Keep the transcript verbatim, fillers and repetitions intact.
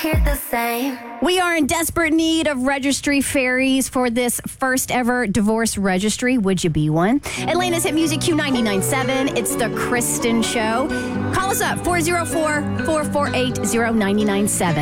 hear the same. We are in desperate need of registry fairies for this first ever divorce registry. Would you be one? Atlanta's Hit Music Q ninety-nine point seven. It's the Kristen Show. Call us up, four oh four, four four eight, oh nine nine seven.